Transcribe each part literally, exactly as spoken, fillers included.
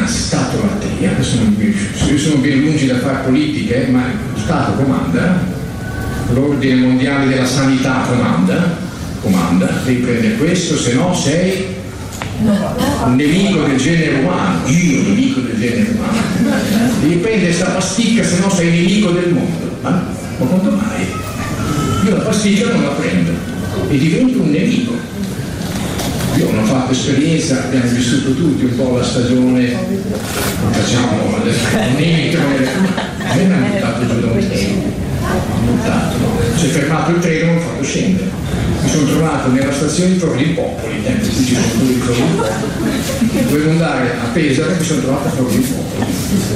una statuaria. Adesso non mi, io sono ben lungi da fare politiche, ma lo Stato comanda, l'ordine mondiale della sanità comanda, comanda, devi prendere questo, se no sei un nemico del genere umano, io nemico del genere umano, devi prendere questa pasticca, se no sei nemico del mondo. Ma, ma quando mai? Io la pasticca non la prendo e divento un nemico. Io non ho fatto esperienza, abbiamo vissuto tutti un po' la stagione, facciamo un nemico, a me mi hanno buttato giù da un treno, buttato, no? Si è fermato il treno, mi ho fatto scendere. Mi sono trovato nella stazione di Forlimpopoli, tempo qui ci sono due di Forlimpopoli. Dovevo andare a Pesaro e mi sono trovato a Forlimpopoli.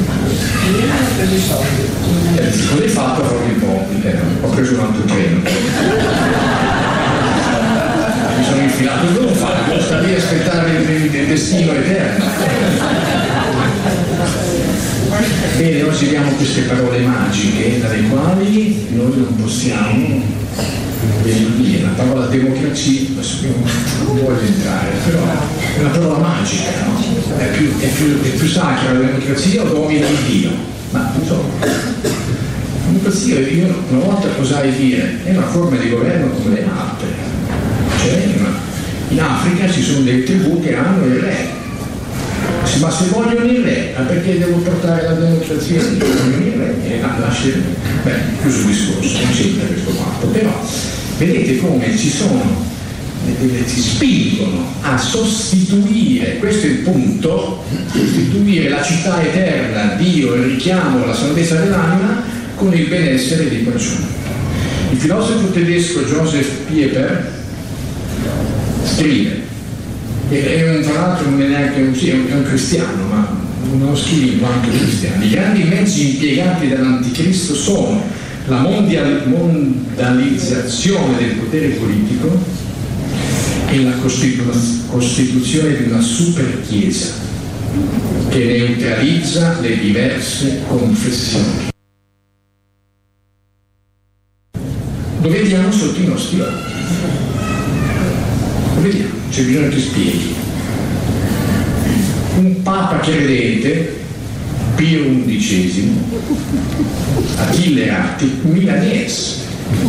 E cosa hai fatto a Forlimpopoli? Eh, ho preso un altro treno. Mi sono infilato, non devo fare, devo stare lì a aspettare il, il destino eterno. Bene, oggi abbiamo queste parole magiche dalle quali noi non possiamo venire. La parola democrazia, non voglio entrare, però è una parola magica, no? È più, è più, è più sacra la democrazia o domina il Dio? Ma non so. La democrazia, io una volta osai dire, è una forma di governo come le altre. Cioè, in Africa ci sono delle tribù che hanno il re, ma se vogliono il re, ma perché devo portare la democrazia? Se vogliono il re, e lascia, beh, chiuso il discorso, non c'entra questo fatto, però vedete come ci sono, ci spingono a sostituire, questo è il punto, sostituire la città eterna, Dio, il richiamo, la salvezza dell'anima, con il benessere dei persone. Il filosofo tedesco Joseph Pieper scrive, e un, tra l'altro non è neanche un, sì, è un, è un cristiano, ma non scrive anche cristiano. I grandi mezzi impiegati dall'anticristo sono la mondial, mondializzazione del potere politico e la costitu- costituzione di una super chiesa che neutralizza le diverse confessioni. Lo vediamo sotto i nostri occhi. Vediamo, c'è bisogno che spieghi. Un papa credente, Pio undicesimo, Achille Ratti, milanese,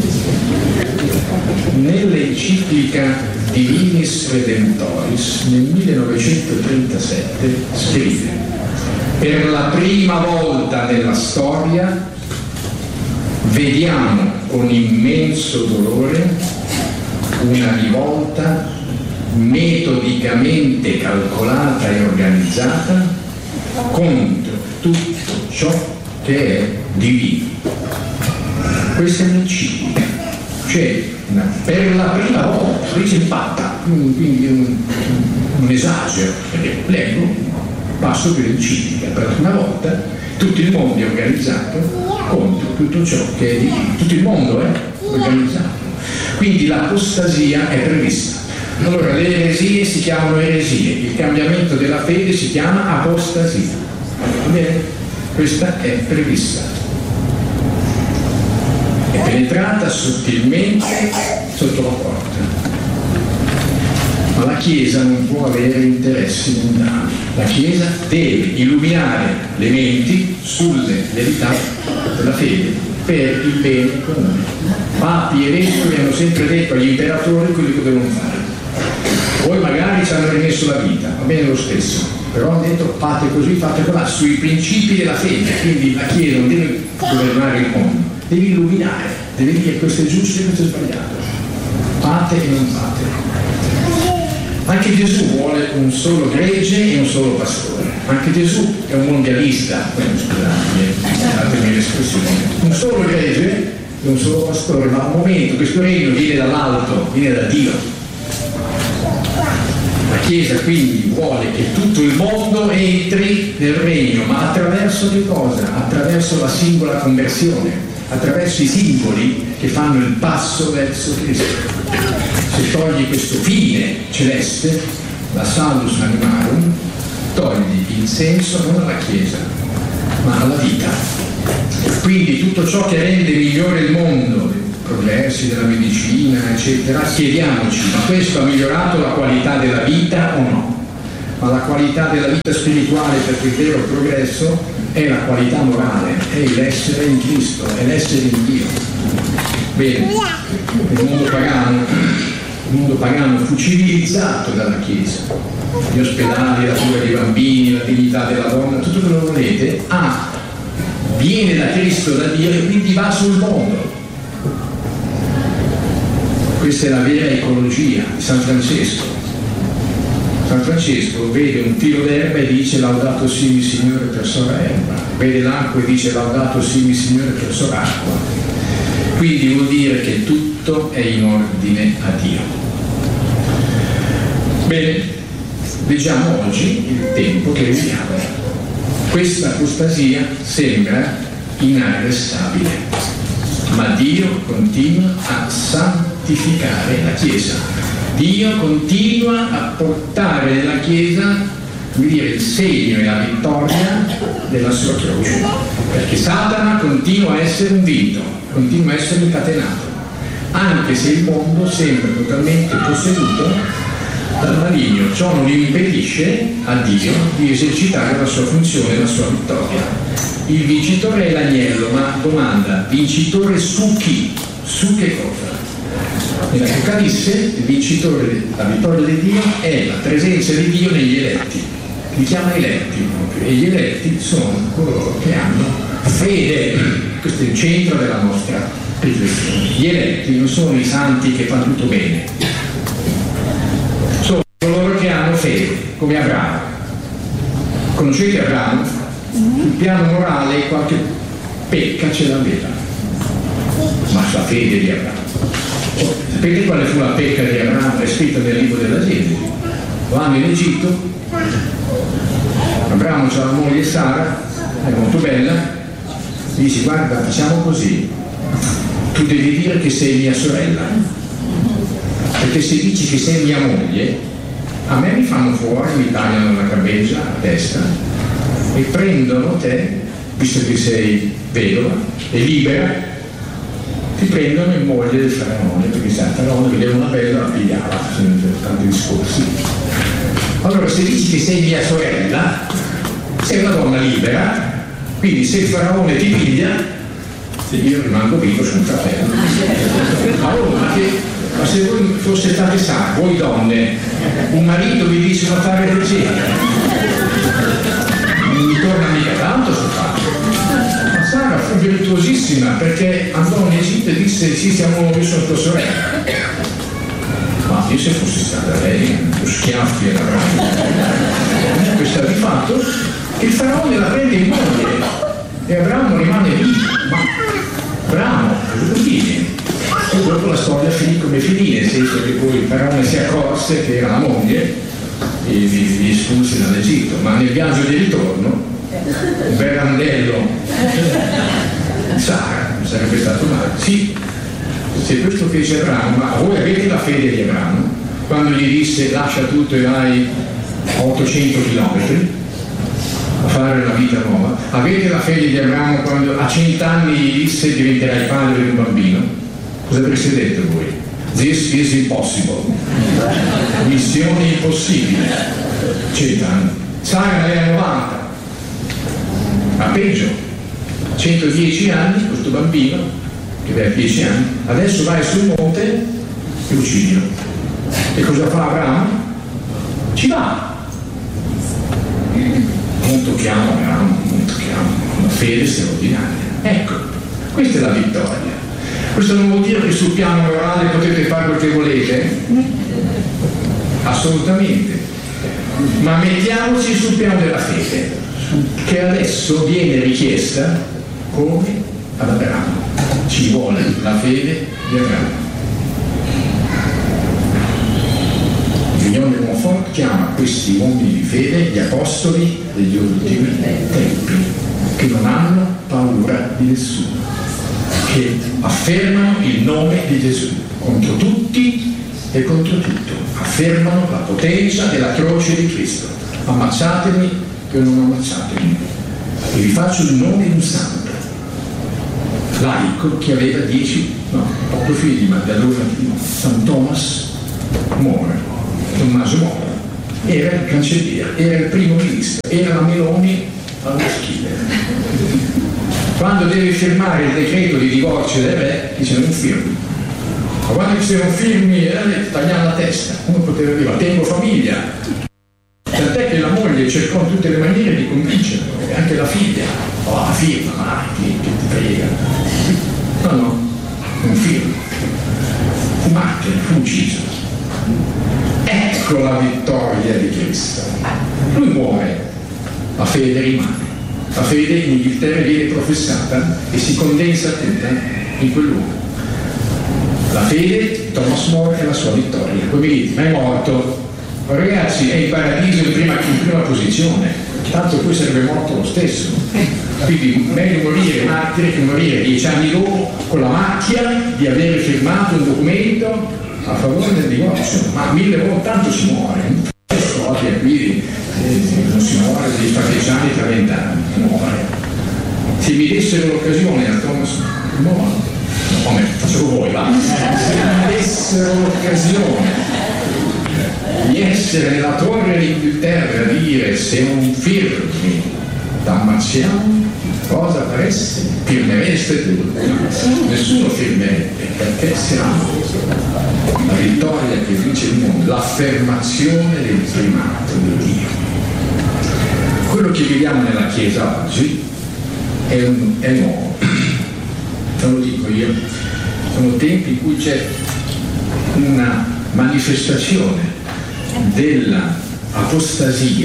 nell'enciclica Divinis Redemptoris nel millenovecentotrentasette scrive: per la prima volta nella storia vediamo con immenso dolore una rivolta metodicamente calcolata e organizzata contro tutto ciò che è divino. Questa è un'enciclica, cioè una, per la prima volta, dice il Papa, quindi un, un esagero, perché leggo, passo per l'enciclica, per la prima volta tutto il mondo è organizzato contro tutto ciò che è divino, tutto il mondo è organizzato, quindi l'apostasia è prevista. Allora le eresie si chiamano eresie, il cambiamento della fede si chiama apostasia. Bene? Questa è prevista. È penetrata sottilmente sotto la porta. Ma la Chiesa non può avere interessi mondani. La Chiesa deve illuminare le menti sulle verità della fede per il bene comune. Papi e vescovi hanno sempre detto agli imperatori quello che devono fare. Poi magari ci hanno rimesso la vita, va bene lo stesso, però hanno detto fate così, fate colà, sui principi della fede. Quindi la Chiesa non deve governare il mondo, deve illuminare, deve dire questo è giusto e questo è sbagliato, fate e non fate. Anche Gesù vuole un solo gregge e un solo pastore. Anche Gesù è un mondialista, scusate, datemi l'espressione, un solo gregge e un solo pastore, ma un momento, questo regno viene dall'alto, viene da Dio. La Chiesa quindi vuole che tutto il mondo entri nel regno, ma attraverso che cosa? Attraverso la singola conversione, attraverso i singoli che fanno il passo verso Cristo. Se togli questo fine celeste, la salus animarum, togli il senso non alla Chiesa, ma alla vita. Quindi tutto ciò che rende migliore il mondo, progressi della medicina, eccetera, chiediamoci, ma questo ha migliorato la qualità della vita o no? ma la qualità della vita spirituale, perché il vero progresso è la qualità morale, è l'essere in Cristo, è l'essere in Dio. Bene, il mondo pagano, il mondo pagano fu civilizzato dalla Chiesa, gli ospedali, la cura dei bambini, la dignità della donna, tutto quello che volete, ah, viene da Cristo, da Dio, e quindi va sul mondo. Questa è la vera ecologia di San Francesco. San Francesco vede un filo d'erba e dice laudato simi Signore per sora erba, vede l'acqua e dice laudato simi Signore per sora acqua. Quindi vuol dire che tutto è in ordine a Dio. Bene, leggiamo oggi il tempo che viviamo. Questa apostasia sembra inarrestabile, ma Dio continua a santificare la Chiesa. Dio continua a portare nella Chiesa, come dire, il segno e la vittoria della sua croce, perché Satana continua a essere vinto, continua a essere incatenato, anche se il mondo sembra totalmente posseduto dal maligno. Ciò non impedisce a Dio di esercitare la sua funzione, la sua vittoria. Il vincitore è l'agnello, ma domanda, vincitore su chi? Su che cosa? Nell'Apocalisse il vincitore, la vittoria di Dio è la presenza di Dio negli eletti, li chiama eletti proprio, e gli eletti sono coloro che hanno fede. Questo è il centro della nostra riflessione. Gli eletti non sono i santi che fanno tutto bene, sono coloro che hanno fede, come Abramo. Conoscete Abramo? Sul piano morale qualche pecca ce l'aveva, ma la fede di Abramo. Sapete quale fu la pecca di Abramo? È scritta nel libro della Genesi. Vanno in Egitto, Abramo c'ha la moglie Sara, è molto bella, gli dice guarda facciamo così, tu devi dire che sei mia sorella, perché se dici che sei mia moglie a me mi fanno fuori, mi tagliano la cabeza a testa e prendono te, visto che sei vedova e libera, ti prendono in moglie del faraone, perché sa, il faraone vedeva una bella, la pigliava, sono tanti discorsi. Allora se dici che sei mia sorella sei una donna libera, quindi se il faraone ti piglia io rimango vivo, sono un fratello. Allora, ma, che, ma se voi foste state sane, voi donne, un marito vi dice una fare del genere, non mi torna mica tanto sul fatto. Sara fu virtuosissima perché andò in Egitto e disse sì siamo io sono tua sorella, ma io se fossi stata lei con schiaffi e la brava questa di fatto il faraone la prende in moglie e Abramo rimane vivo, ma bravo, cosa dire? E dopo la storia finì come finì, nel senso che poi il faraone si accorse che era la moglie e li, li espulse dall'Egitto, ma nel viaggio di ritorno un bel randello Sara, non sarebbe stato male. Sì, se questo fece Abramo, ma voi avete la fede di Abramo quando gli disse lascia tutto e vai a ottocento chilometri a fare una vita nuova? Avete la fede di Abramo quando a cent'anni gli disse diventerai padre di un bambino? Cosa avreste detto voi? This is impossible, missione impossibile. cent'anni. Sara ne ha novanta, ma peggio, centodieci anni, questo bambino che aveva dieci anni, adesso vai sul monte e uccidilo. E cosa fa Abramo? Ci va. Non tocchiamo Abramo, non tocchiamo, una fede straordinaria. Ecco, questa è la vittoria. Questo non vuol dire che sul piano morale potete fare quel che volete, assolutamente, ma mettiamoci sul piano della fede, che adesso viene richiesta come ad Abramo. Ci vuole la fede di Abramo. Vignone Montfort chiama questi uomini di fede gli apostoli degli ultimi tempi, che non hanno paura di nessuno, che affermano il nome di Gesù contro tutti e contro tutto, affermano la potenza della croce di Cristo. Ammazzatemi che non ammazzatemi, e vi faccio il nome di un santo laico che aveva dieci, no, otto figli, ma da allora San Thomas More, Tommaso Moro, era il cancelliere, era il primo ministro, era la Meloni allo Schiller. Quando deve firmare il decreto di divorzio del re, dice non firmi. Ma quando se non firmi, eh, tagliamo la testa. Uno poteva dire, tengo famiglia. Tant'è che la moglie cercò in tutte le maniere di convincerlo, e anche la figlia. Oh, la firma, ma che, che ti frega. No, no, non firma. Fu martire, fu ucciso. Ecco la vittoria di Cristo. Lui muore, la fede rimane. La fede in Inghilterra viene professata e si condensa tutta in quell'uomo. La fede di Thomas More è la sua vittoria. Poi mi dite, ma è morto. Ma ragazzi, è in paradiso in prima, in prima posizione, tanto poi sarebbe morto lo stesso. Quindi meglio morire martire che morire dieci anni dopo con la macchia di aver firmato un documento a favore del divorzio. Ma mille volte tanto si muore. Storia qui eh, non si muore di partigiani tra vent'anni, muore. Se mi dessero l'occasione a Thomas More, no, me, facevo voi, va. Se mi dessero l'occasione di essere nella torre d'Inghilterra a dire se non firmi t'ammazziamo, cosa fareste? Firmereste tu? Nessuno firmerebbe, perché siamo la vittoria che vince il mondo, l'affermazione del primato di Dio. Quello che viviamo nella Chiesa oggi è, un, è nuovo, non lo dico io, sono tempi in cui c'è una manifestazione dell'apostasia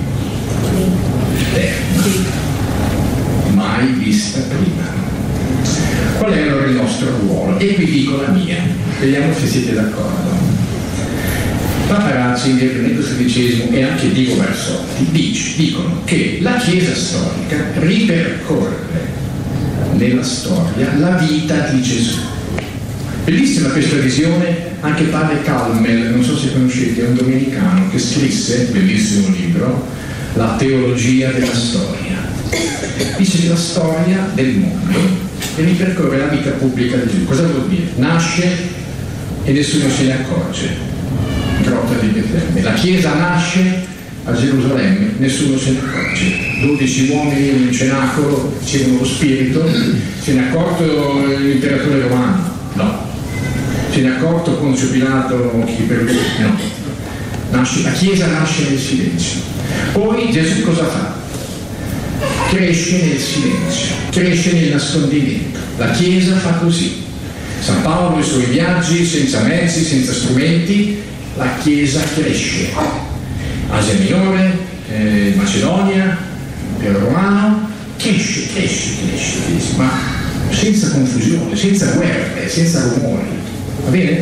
eterna mai vista prima. Qual è allora il nostro ruolo? E qui dico la mia, vediamo se siete d'accordo. Papa Ratzinger nel sedicesimo e anche Diego Barsotti dice, dicono che la Chiesa storica ripercorre nella storia la vita di Gesù. Bellissima questa visione. Anche padre Calmel, non so se conoscete, è un domenicano che scrisse, bellissimo libro, La teologia della storia. Dice che la storia del mondo ripercorre la vita pubblica di Gesù. Cosa vuol dire? Nasce e nessuno se ne accorge. Grotta di Betlemme. La Chiesa nasce a Gerusalemme, nessuno se ne accorge. dodici uomini in un cenacolo ricevono lo spirito, se ne è accorto l'imperatore romano? No. Se ne è accorto Ponzio Pilato chi per lui? No. Nasce, la Chiesa nasce nel silenzio. Poi Gesù cosa fa? Cresce nel silenzio, cresce nel nascondimento. La Chiesa fa così. San Paolo i suoi viaggi senza mezzi, senza strumenti, la Chiesa cresce. Asia Minore, eh, Macedonia, Impero Romano, cresce, cresce, cresce, cresce, ma senza confusione, senza guerre, senza rumori. Va bene?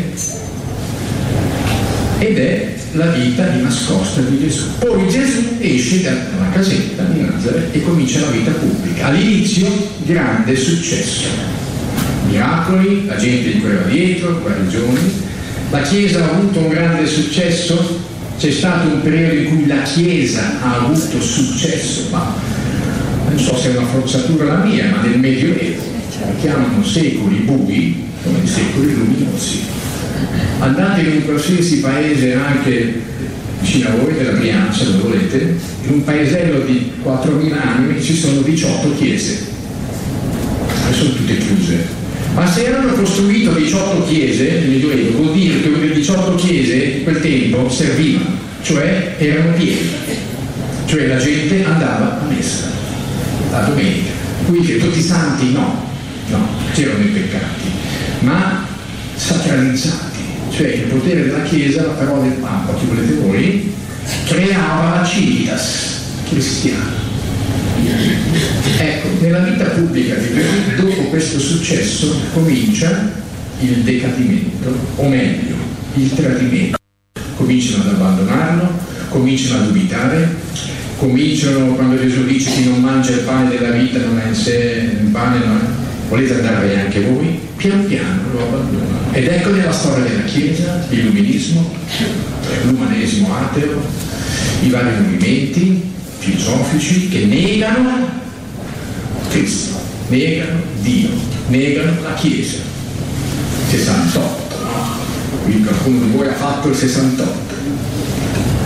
Ed è la vita di nascosta di Gesù. Poi Gesù esce dalla casetta di Nazareth e comincia la vita pubblica. All'inizio grande successo, miracoli, la gente gli correva dietro, guarigioni. La Chiesa ha avuto un grande successo. C'è stato un periodo in cui la Chiesa ha avuto successo, ma non so se è una forzatura la mia, ma nel Medioevo la chiamano secoli bui come i secoli luminosi. Andate in un qualsiasi paese, anche vicino a voi, della Brianza, se volete, in un paesello di quattromila anime ci sono diciotto chiese, e sono tutte chiuse. Ma se erano costruito diciotto chiese nel Medioevo, vuol dire che quelle diciotto chiese in quel tempo servivano, cioè erano piene, cioè la gente andava a messa la domenica. Quindi che tutti i santi no, no, c'erano i peccati, ma sacralizzati, cioè il potere della Chiesa, la parola del Papa, chi volete voi, creava la civitas cristiana. Ecco, nella vita pubblica di Gesù, dopo questo successo, comincia il decadimento, o meglio, il tradimento. Cominciano ad abbandonarlo, cominciano a dubitare, cominciano, quando Gesù dice chi non mangia il pane della vita non è in sé, il pane non è, volete andare via anche voi? Pian piano lo abbandonano. Ed ecco nella storia della Chiesa l'illuminismo, l'umanesimo ateo, i vari movimenti filosofici che negano Cristo, negano Dio, negano la Chiesa. sessantotto, no? Qui qualcuno di voi ha fatto il sessantotto.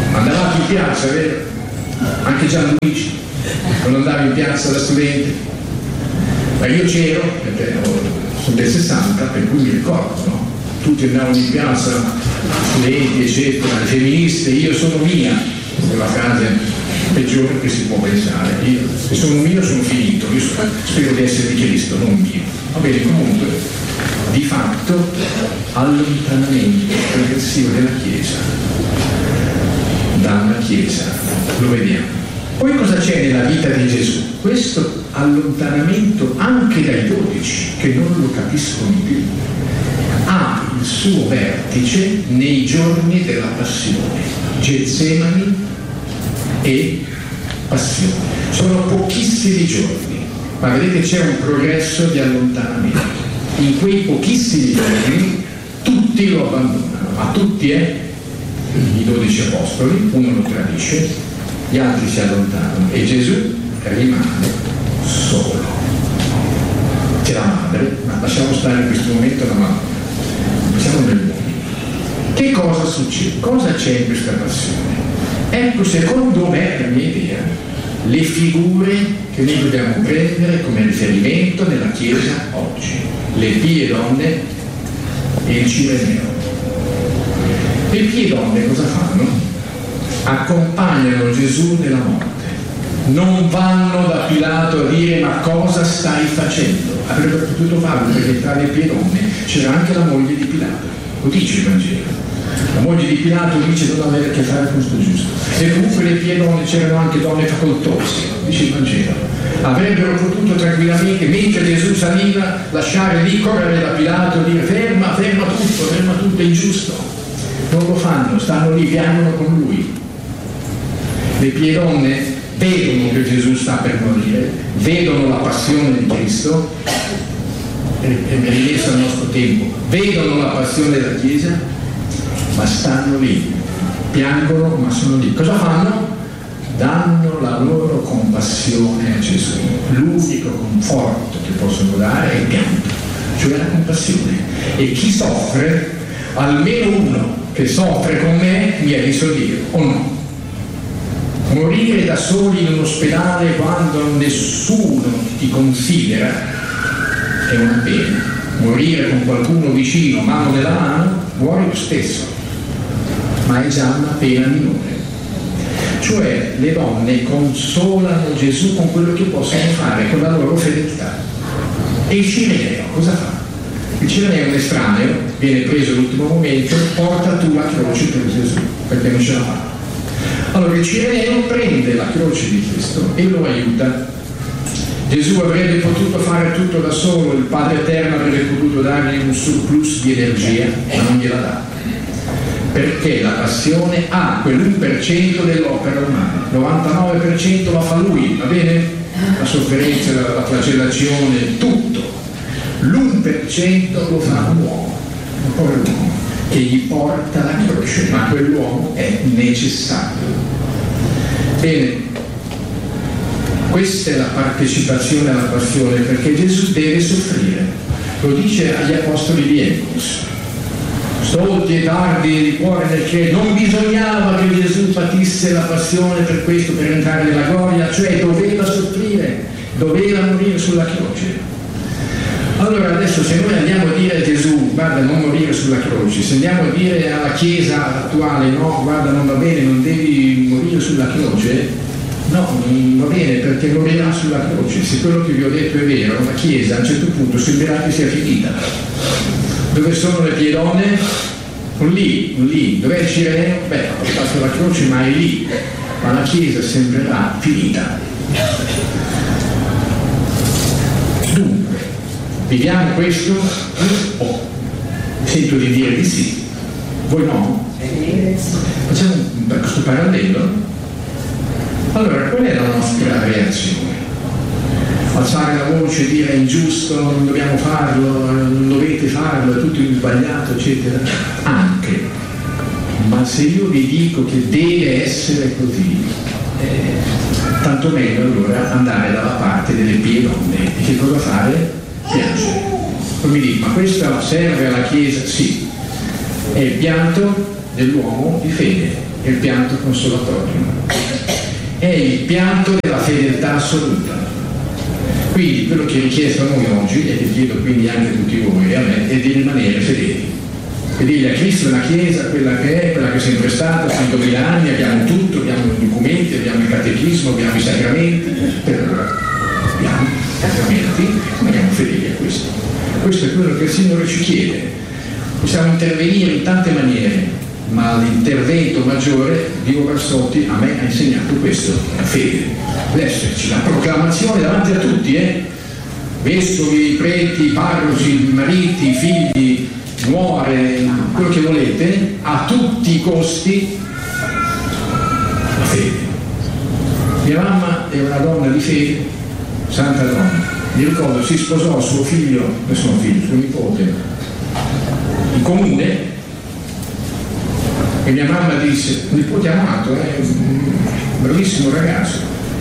Andavate in piazza, vero? Anche Gianluigi, non andava in piazza da studente, ma io c'ero, perché sono del sessanta, per cui mi ricordo, no? Tutti andavano in piazza, studenti, eccetera, femministe, io sono mia, questa è la frase peggiore che si può pensare. Io, se sono mio sono finito, io spero di essere di Cristo, non mio. Va bene, comunque, di fatto, allontanamento progressivo della Chiesa dalla Chiesa, lo vediamo. Poi cosa c'è nella vita di Gesù? Questo allontanamento anche dai dodici, che non lo capiscono più, ha il suo vertice nei giorni della passione, Getsemani e passione. Sono pochissimi giorni, ma vedete c'è un progresso di allontanamento. In quei pochissimi giorni tutti lo abbandonano, ma tutti è i dodici apostoli, uno lo tradisce, gli altri si allontanano e Gesù rimane solo. C'è la madre, ma lasciamo stare in questo momento la madre, siamo nel mondo. Che cosa succede? Cosa c'è in questa passione? Ecco, secondo me, la mia idea, le figure che noi dobbiamo prendere come riferimento nella Chiesa oggi, le pie donne e il Cireneo. Le pie donne cosa fanno? Accompagnano Gesù nella morte, non vanno da Pilato a dire ma cosa stai facendo? Avrebbero potuto farlo perché tra le pie donne c'era anche la moglie di Pilato, lo dice il Vangelo. La moglie di Pilato dice non avere a che fare con questo giusto. E comunque le pie donne c'erano anche donne facoltose, dice il Vangelo. Avrebbero potuto tranquillamente, mentre Gesù saliva, lasciare lì, correre da Pilato e dire ferma, ferma tutto, ferma tutto, è ingiusto. Non lo fanno, stanno lì, piangono con lui. Le pie donne vedono che Gesù sta per morire, vedono la passione di Cristo, è rimesso al nostro tempo, vedono la passione della Chiesa, ma stanno lì, piangono ma sono lì. Cosa fanno? Danno la loro compassione a Gesù. L'unico conforto che possono dare è il pianto, cioè la compassione. E chi soffre, almeno uno che soffre con me, mi è visto Dio, o no? Morire da soli in un ospedale quando nessuno ti considera è una pena. Morire con qualcuno vicino, mano nella mano, muori lo stesso, ma è già una pena minore. Cioè le donne consolano Gesù con quello che possono fare, con la loro fedeltà. E il Cireneo cosa fa? Il Cireneo è un estraneo, viene preso all'ultimo momento, porta tu la croce per Gesù, perché non ce la fa. Allora il Cireneo prende la croce di Cristo e lo aiuta. Gesù avrebbe potuto fare tutto da solo, il Padre Eterno avrebbe potuto dargli un surplus di energia, ma non gliela dà. Perché la passione ha quell'uno per cento dell'opera umana, il novantanove per cento la fa lui, va bene? La sofferenza, la, la flagellazione, tutto. L'uno per cento lo fa un uomo, un povero uomo, che gli porta la croce, ma quell'uomo è necessario. Bene, questa è la partecipazione alla passione, perché Gesù deve soffrire. Lo dice agli apostoli di Emmaus. Stolti e tardi di cuore nel cielo, non bisognava che Gesù patisse la passione per questo, per entrare nella gloria, cioè doveva soffrire, doveva morire sulla croce. Allora adesso se noi andiamo a dire a Gesù guarda non morire sulla croce, se andiamo a dire alla Chiesa attuale no, guarda non va bene, non devi morire sulla croce, no, non va bene perché morirà sulla croce. Se quello che vi ho detto è vero, la Chiesa a un certo punto sembrerà che sia finita. Dove sono le pie donne? Un lì, un lì. Dov'è il Cireneo? Beh, ha fatto la croce ma è lì, ma la Chiesa sembrerà finita. Dunque, viviamo questo? Oh, sento di dire di sì. Voi no? Facciamo questo parallelo? Allora, qual è la nostra reazione? Alzare la voce, dire è ingiusto, non dobbiamo farlo, non dovete farlo, è tutto sbagliato, eccetera? Anche. Ma se io vi dico che deve essere così, eh, tanto meglio allora andare dalla parte delle pie donne. E che cosa fare? Piangere. Poi mi dico, ma questo serve alla Chiesa? Sì. È il pianto dell'uomo di fede, è il pianto consolatorio, è il pianto della fedeltà assoluta. Quindi quello che è richiesto a noi oggi, e che chiedo quindi anche a tutti voi e a me, è di rimanere fedeli. Fedeli a Cristo e alla Chiesa, quella che è, quella che è sempre stata, centomila anni, abbiamo tutto, abbiamo i documenti, abbiamo il catechismo, abbiamo i sacramenti, per allora abbiamo i sacramenti, rimaniamo fedeli a questo. Questo è quello che il Signore ci chiede. Possiamo intervenire in tante maniere, ma l'intervento maggiore, Dio Barsotti a me ha insegnato questo, la fede, l'esserci, la proclamazione davanti a tutti, eh? vescovi, preti, parroci, mariti, figli, nuore, quello che volete, a tutti i costi, la fede. Mia mamma è una donna di fede, santa donna. Mi ricordo, si sposò suo figlio, nessuno figlio, suo nipote, in comune, e mia mamma disse, un nipote amato, è eh, un bravissimo ragazzo,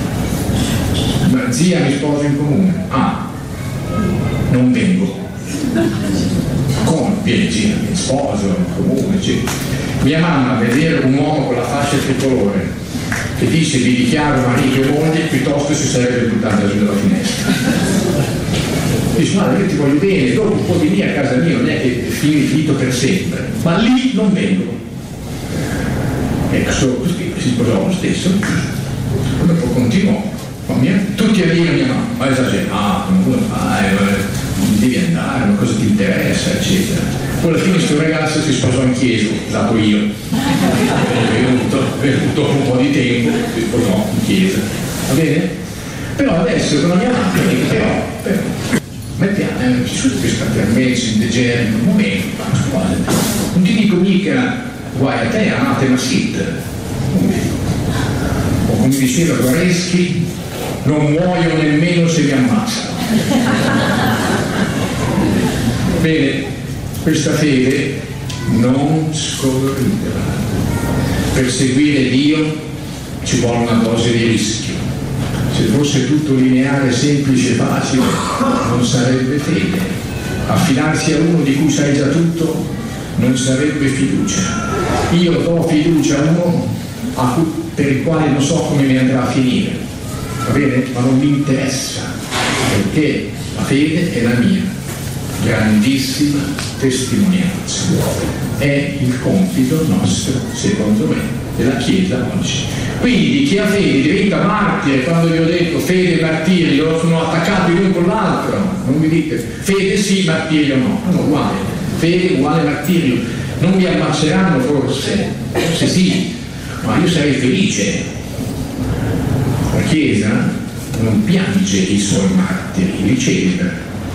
ma zia mi sposo in comune. Ah, non vengo. Come? Vieni zia, mi sposo in comune, eccetera. Mia mamma, a vedere un uomo con la fascia tricolore che dice vi dichiaro marito e moglie, piuttosto si sarebbe buttata giù dalla finestra. Dice, ma io ti voglio bene, dopo puoi venire a casa mia, non è che è finito per sempre, ma lì non vengo. Ecco, si sposò lo stesso, dopo continuò, tutti a dire a mia mamma, ma esagerato, come fai, devi andare, ma cosa ti interessa, eccetera. Poi alla fine questo ragazzo si sposò in chiesa, dato io, è venuto, dopo un po' di tempo, si sposò in chiesa, va bene? Però adesso con la mia mamma, però, però, mettiamo, eh, su questa permessa in degenere, un momento, ma scuola, non ti dico mica guai a te, anatema sit, o come diceva Guareschi, non muoio nemmeno se mi ammazzano. Bene, questa fede non scorrideva. Per seguire Dio ci vuole una dose di rischio. Se fosse tutto lineare, semplice, facile, non sarebbe fede. Affidarsi a uno di cui sai già tutto non sarebbe fiducia. Io do fiducia a uno a cui, per il quale non so come mi andrà a finire, va bene? Ma non mi interessa, perché la fede è la mia grandissima testimonianza. È il compito nostro, secondo me, della Chiesa oggi. Quindi chi ha fede diventa martire. Quando vi ho detto fede e martirio sono attaccati l'uno con l'altro, non mi dite fede sì, martirio no, no, uguale, fede uguale martirio. Non mi ammazzeranno forse, forse sì, ma io sarei felice. La Chiesa non piange i suoi martiri, li celebra.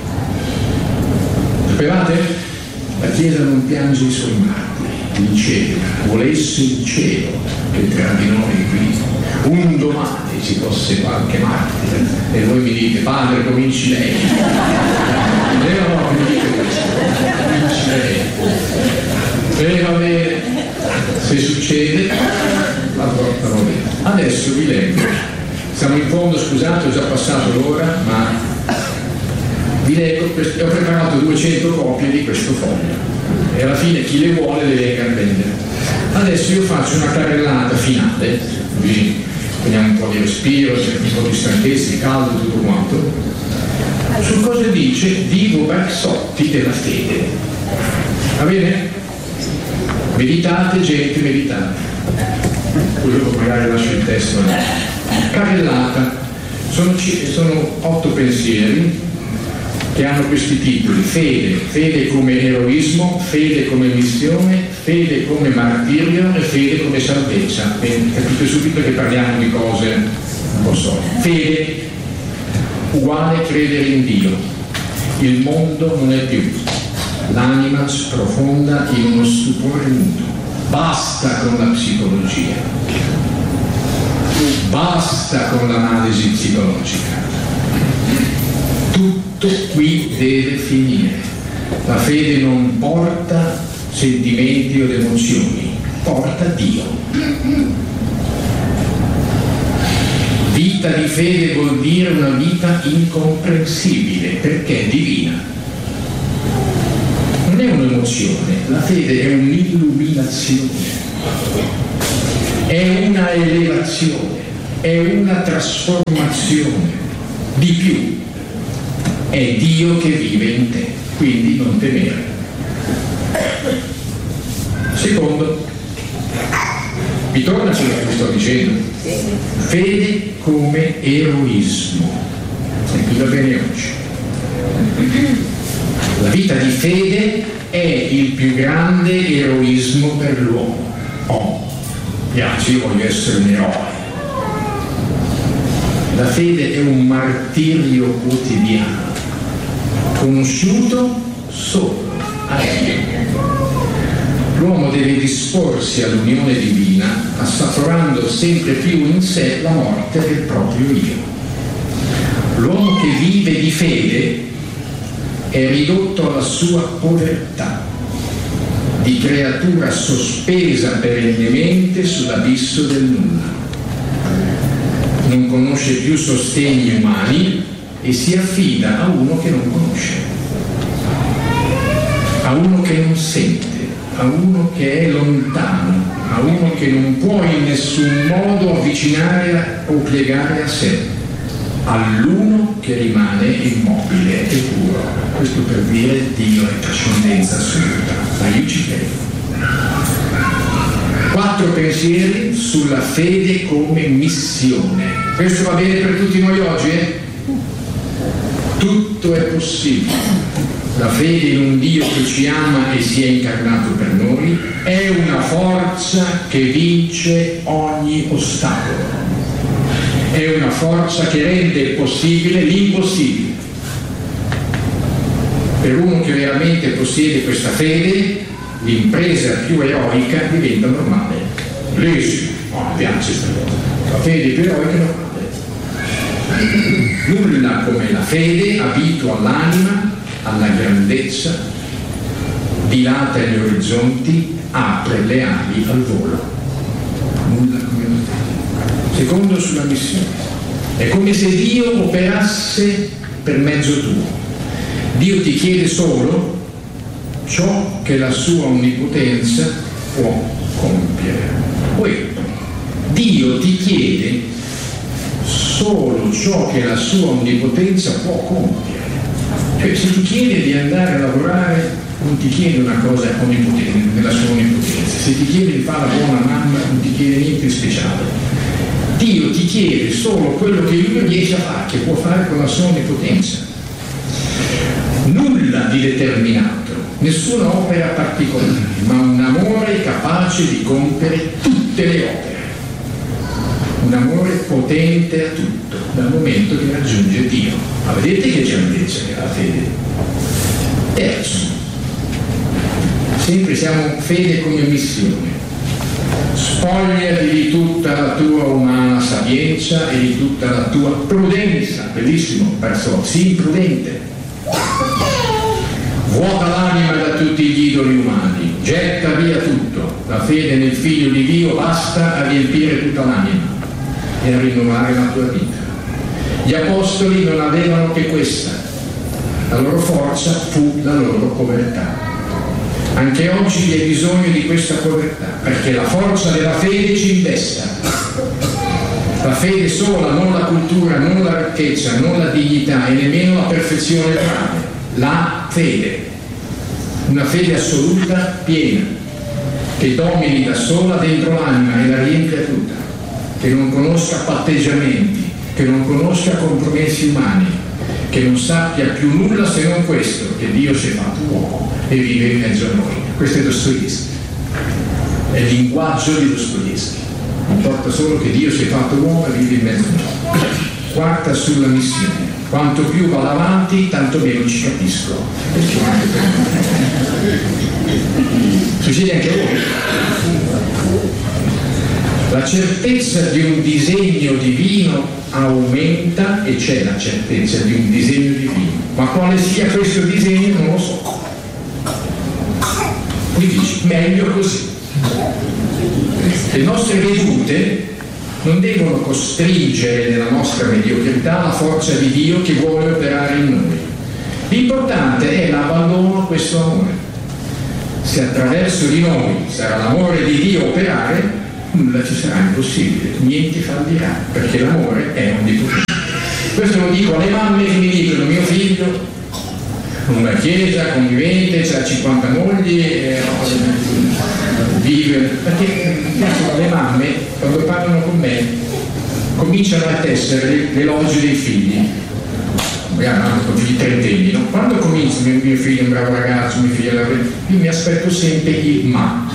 Sapevate? La Chiesa non piange i suoi martiri, li celebra. Volesse il cielo che tra di noi qui un domani ci fosse qualche martire e voi mi dite padre cominci lei. E no, no, mi dite questo, cominci lei. E va bene, se succede la portano via. Adesso vi leggo, siamo in fondo, scusate, ho già passato l'ora, ma vi leggo, ho preparato duecento copie di questo foglio e alla fine chi le vuole le venga a prendere. Adesso io faccio una carrellata finale, così prendiamo un po' di respiro, un po' di stanchezza, di caldo, tutto quanto, su cosa dice Vivo Barsotti della fede. Va bene? Meditate, gente, meditate. Poi dopo magari lascio il testo. Carrellata. Sono, sono otto pensieri che hanno questi titoli: fede, fede come eroismo, fede come missione, fede come martirio e fede come salvezza. E capite subito che parliamo di cose un po' solide. Fede uguale credere in Dio. Il mondo non è più. L'anima sprofonda in uno stupore muto. Basta con la psicologia, basta con l'analisi psicologica. Tutto qui deve finire. La fede non porta sentimenti o emozioni, porta Dio. Vita di fede vuol dire una vita incomprensibile, perché è divina. Non è un'emozione, la fede è un'illuminazione. è una elevazione, è una trasformazione, di più, è Dio che vive in te, quindi non temere. Secondo, vi torna quello che vi sto dicendo? Fede come eroismo. E qui va bene oggi. La vita di fede è il più grande eroismo per l'uomo. Oh, piace, io voglio essere un eroe. La fede è un martirio quotidiano, conosciuto solo a Dio. L'uomo deve disporsi all'unione divina, assaporando sempre più in sé la morte del proprio io. L'uomo che vive di fede è ridotto alla sua povertà, di creatura sospesa perennemente sull'abisso del nulla. Non conosce più sostegni umani e si affida a uno che non conosce, a uno che non sente, a uno che è lontano, a uno che non può in nessun modo avvicinare o piegare a sé, all'uno che rimane immobile e puro. Questo per dire Dio è trascendenza assoluta, ma io ci credo. Quattro pensieri sulla fede come missione. Questo va bene per tutti noi oggi? Eh? Tutto è possibile. La fede in un Dio che ci ama e si è incarnato per noi è una forza che vince ogni ostacolo. È una forza che rende possibile l'impossibile. Per uno che veramente possiede questa fede, l'impresa più eroica diventa normale. Bellissimo, oh, mi piace questa cosa. La fede più eroica è normale. Nulla come la fede abitua l'anima alla grandezza, dilata gli orizzonti, apre le ali al volo. Nulla come la fede. Secondo, sulla missione. È come se Dio operasse per mezzo tuo. Dio ti chiede solo ciò che la sua onnipotenza può compiere. Poi Dio ti chiede solo ciò che la sua onnipotenza può compiere. Cioè, se ti chiede di andare a lavorare, non ti chiede una cosa onnipotente, nella sua onnipotenza. Se ti chiede di fare la buona mamma, non ti chiede niente di speciale. Dio ti chiede solo quello che lui riesce a fare, che può fare con la sua onnipotenza. Nulla di determinato, nessuna opera particolare, ma un amore capace di compiere tutte le opere. Un amore potente a tutto, dal momento che raggiunge Dio. Ma vedete che grandezza che ha la fede? Terzo, sempre siamo fede come missione. Spogliati di tutta la tua umana sapienza e di tutta la tua prudenza. Bellissimo, perso, sii imprudente. Vuota l'anima da tutti gli idoli umani, getta via tutto. La fede nel Figlio di Dio basta a riempire tutta l'anima e a rinnovare la tua vita. Gli apostoli non avevano che questa, la loro forza fu la loro povertà. Anche oggi vi è bisogno di questa povertà, perché la forza della fede ci investa. La fede sola, non la cultura, non la ricchezza, non la dignità e nemmeno la perfezione morale. La fede, una fede assoluta, piena, che domini da sola dentro l'anima e la riempia tutta, che non conosca patteggiamenti, che non conosca compromessi umani, che non sappia più nulla se non questo, che Dio si è fatto uomo e vive in mezzo a noi. Questo è Dostoevskij, è il linguaggio di Dostoevskij. Importa solo che Dio si è fatto uomo e vive in mezzo a noi. Quarta, sulla missione. Quanto più vado avanti, tanto meno ci capisco. Succede anche a voi. La certezza di un disegno divino aumenta e c'è la certezza di un disegno divino. Ma quale sia questo disegno non lo so. Quindi meglio così. Le nostre vedute non devono costringere nella nostra mediocrità la forza di Dio che vuole operare in noi. L'importante è l'abbandono a questo amore. Se attraverso di noi sarà l'amore di Dio operare, nulla ci sarà impossibile, niente fallirà, perché l'amore è onnipotente. Questo lo dico alle mamme che mi dicono: mio figlio una chiesa, convivente, c'ha cinquanta mogli, eh, vive, perché le mamme quando parlano con me cominciano a tessere l'elogio dei figli. Hanno figli trentenni, no? Quando comincio mio, mio figlio è un bravo ragazzo, mio figlio è io mi aspetto sempre il ma.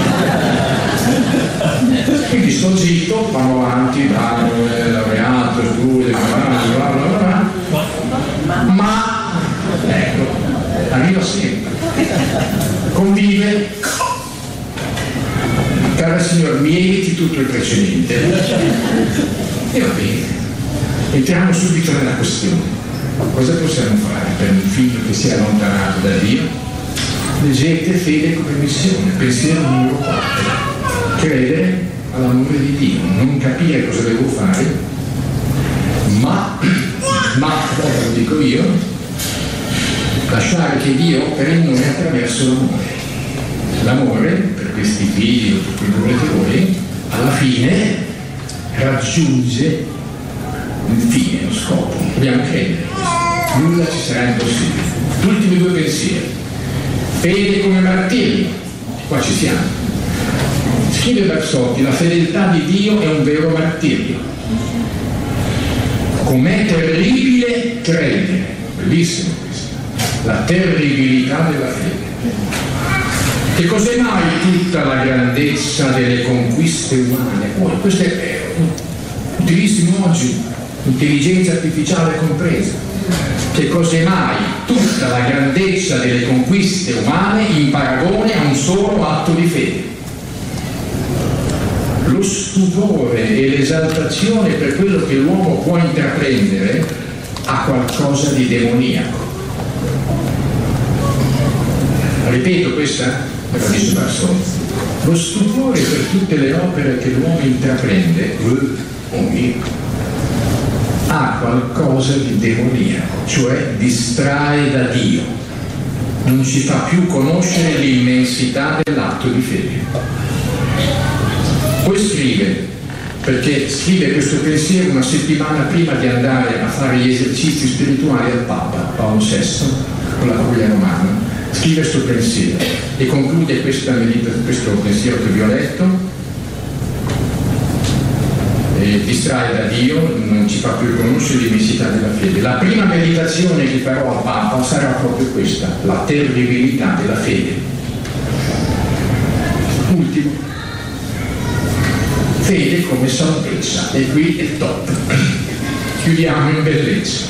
Quindi sto zitto, vanno avanti, bravo, laureato, studio, bla bla bla bla, ma ecco, arriva sempre, convive. Cara signor, mi eviti tutto il precedente. E va bene, entriamo subito nella questione. Cosa possiamo fare per un figlio che si è allontanato da Dio? Leggete Fede come missione, pensiero numero quattro. Credere all'amore di Dio, non capire cosa devo fare, ma, ma, lo dico io, lasciare che Dio operi in noi attraverso l'amore. L'amore, per questi figli o per cui volete voi, alla fine raggiunge il fine, lo scopo. Dobbiamo credere, nulla ci sarà impossibile. Gli ultimi due pensieri. Fede come martirio, qua ci siamo. Scrive Barsotti: la fedeltà di Dio è un vero martirio. Com'è terribile credere, bellissimo questo, la terribilità della fede. Che cos'è mai tutta la grandezza delle conquiste umane? Oh, questo è utilissimo oggi, intelligenza artificiale compresa. Che cos'è mai tutta la grandezza delle conquiste umane in paragone a un solo atto di fede? Lo stupore e l'esaltazione per quello che l'uomo può intraprendere ha qualcosa di demoniaco. Ripeto questa, per la dice Barsotti. Lo stupore per tutte le opere che l'uomo intraprende, oh mio, ha qualcosa di demoniaco, cioè distrae da Dio, non ci fa più conoscere l'immensità dell'atto di fede. Poi scrive, perché scrive questo pensiero una settimana prima di andare a fare gli esercizi spirituali al Papa Paolo sesto con la curia romana, scrive questo pensiero e conclude questa, questo pensiero che vi ho letto. E distrae da Dio, non ci fa più conoscere l'immensità della fede. La prima meditazione che farò al Papa sarà proprio questa, la terribilità della fede. Ultimo, fede come salvezza, e qui è top. Chiudiamo in bellezza.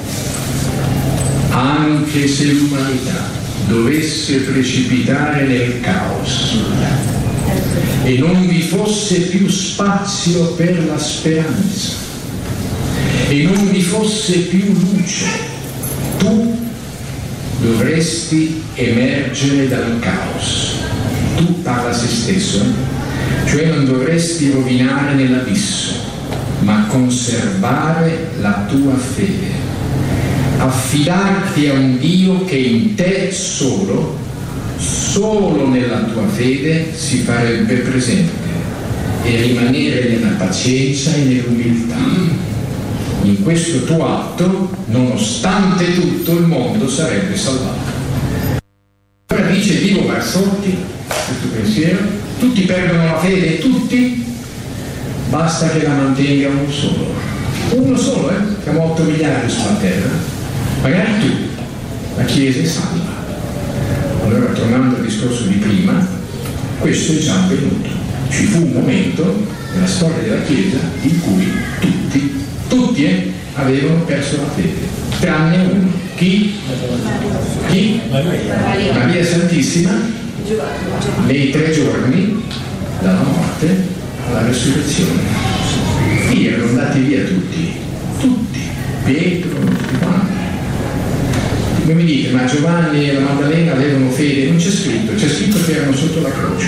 Anche se l'umanità dovesse precipitare nel caos e non vi fosse più spazio per la speranza e non vi fosse più luce, tu dovresti emergere dal caos. Tu parla a se stesso, eh? Cioè non dovresti rovinare nell'abisso, ma conservare la tua fede, affidarti a un Dio che in te solo solo nella tua fede si farebbe presente e rimanere nella pazienza e nell'umiltà. In questo tuo atto, nonostante tutto, il mondo sarebbe salvato. Ora dice Vivo Barsotti, questo pensiero, tutti perdono la fede, tutti, basta che la mantenga uno solo. Uno solo, eh? Siamo otto miliardi sulla terra, magari tu, la Chiesa è salva. Allora, tornando al discorso di prima, questo è già avvenuto. Ci fu un momento nella storia della Chiesa in cui tutti, tutti eh, avevano perso la fede, tranne uno. Chi? Chi? Maria. Maria Santissima, nei tre giorni, dalla morte alla resurrezione. Qui erano andati via tutti, tutti, Pietro, tutti quanti. Come mi dite, ma Giovanni e la Maddalena avevano fede? Non c'è scritto, c'è scritto che erano sotto la croce.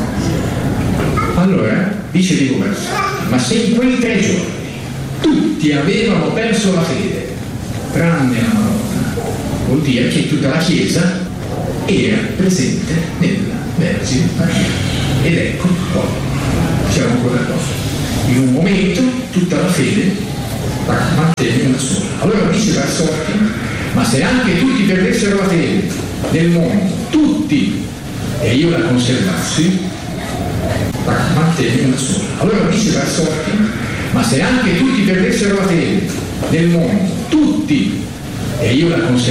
Allora, dice Vivo Barsotti, ma se in quei tre giorni tutti avevano perso la fede, tranne la Madonna, vuol dire che tutta la Chiesa era presente nella Vergine Maria. Ed ecco qua, siamo ancora là. In un momento tutta la fede mantenne una sola. Allora disse Varsotti, ma se anche tutti perdessero la fede nel mondo, tutti, e io la conservassi, mantenne una sola. Allora disse Varsotti, ma se anche tutti perdessero la fede nel mondo, tutti, e io la conservassi,